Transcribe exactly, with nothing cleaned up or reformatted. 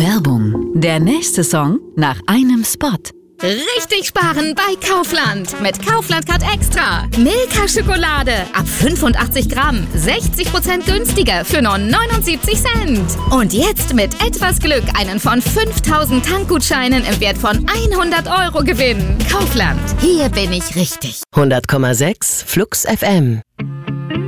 Werbung. Der nächste Song nach einem Spot. Richtig sparen bei Kaufland. Mit Kaufland Card Extra. Milka-Schokolade ab fünfundachtzig Gramm. sechzig Prozent günstiger für nur neunundsiebzig Cent. Und jetzt mit etwas Glück einen von fünftausend Tankgutscheinen im Wert von hundert Euro gewinnen. Kaufland. Hier bin ich richtig. hundert Komma sechs Flux F M.